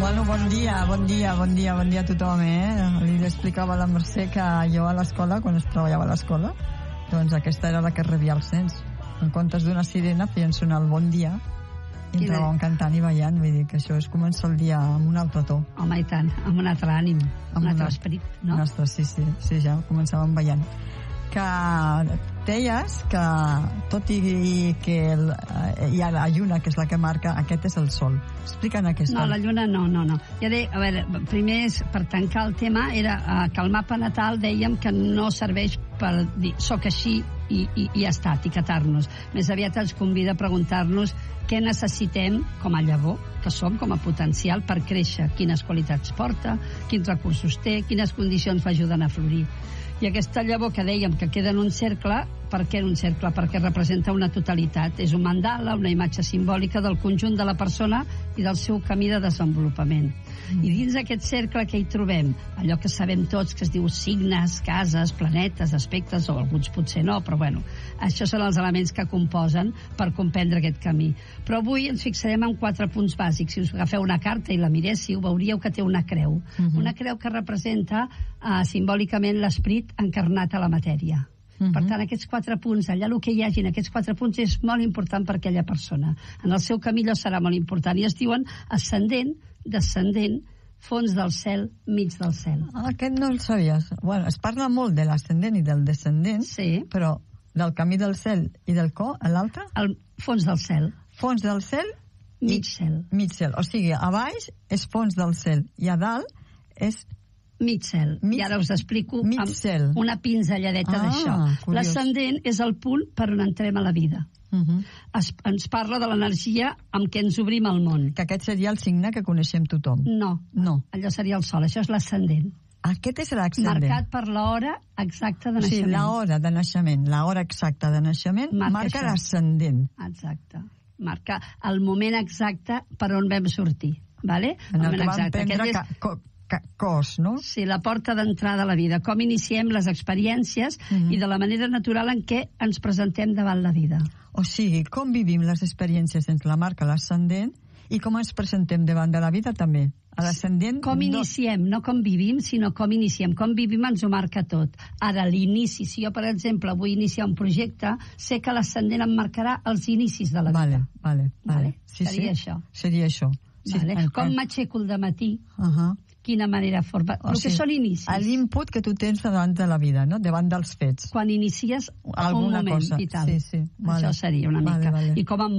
Bueno, bon dia a tothom, Li explicava a la Mercè que jo a l'escola, quan es treballava a l'escola, doncs aquesta era la que rebia els nens. En comptes d'una sirena feien sonar el bon dia i entraven cantant i ballant. Vull dir que això és començar el dia amb un altre to. Home, i tant, amb un altre ànim, amb un altre esperit, no? Sí, ja començàvem ballant. Que deies que tot i que hi ha la lluna, que és la que marca, aquest és el sol. Explica'n aquesta. No, la lluna no. Ja a veure, primer, per tancar el tema, era que el mapa natal dèiem que no serveix per dir soc així i ja està, etiquetar-nos. Més aviat ens convida a preguntar-nos què necessitem com a llavor, que som com a potencial per créixer, quines qualitats porta, quins recursos té, quines condicions l'ajuden a florir. I aquesta llavor que dèiem que queda en un cercle, per què en un cercle? Perquè representa una totalitat. És un mandala, una imatge simbòlica del conjunt de la persona i del seu camí de desenvolupament. I dins d'aquest cercle que hi trobem allò que sabem tots, que es diu signes, cases, planetes, aspectes, o alguns potser no, però bueno, això són els elements que composen per comprendre aquest camí. Però avui ens fixarem en 4 punts bàsics. Si us agafeu una carta i la miréssiu, veuríeu que té una creu. Una creu que representa simbòlicament l'esperit encarnat a la matèria. Per tant, aquests 4 punts, allà el que hi hagi en aquests 4 punts és molt important per aquella persona. En el seu camí allò serà molt important. I es diuen ascendent, descendent, fons del cel, mig del cel. Aquest no el sabies. Bueno, es parla molt de l'ascendent i del descendent, sí, però del camí del cel i del l'altre? El fons del cel. Fons del cel? Mig cel. Mig cel. O sigui, a baix és fons del cel i a dalt és mig cel. I ara us explico amb una pinzelladeta d'això. L'ascendent és el punt per on entrem a la vida. Ens parla de l'energia amb què ens obrim al món. Que aquest seria el signe que coneixem tothom. No. Allò seria el sol, això és l'ascendent. Aquest és l'ascendent. Marcat per l'hora exacta de naixement. O sigui, l'hora de naixement, l'hora exacta de naixement marca l'ascendent. Exacte. Marca el moment exacte per on vam sortir. Vale? En el que vam prendre cos, no? Sí, la porta d'entrada a la vida. Com iniciem les experiències i de la manera natural en què ens presentem davant la vida. O sigui, com vivim les experiències ens la marca l'ascendent i com ens presentem davant de la vida també. A l'ascendent... Com iniciem, no com vivim, sinó com iniciem. Com vivim ens ho marca tot. Ara, l'inici, si jo, per exemple, vull iniciar un projecte, sé que l'ascendent em marcarà els inicis de la vida. Vale. Seria això. Seria això. Com m'aixeco al dematí, quina manera forma... El que són inicis. L'input que tu tens davant de la vida, no? Davant dels fets. Quan inicies alguna un moment cosa. vital. Sí. Això seria una mica. I com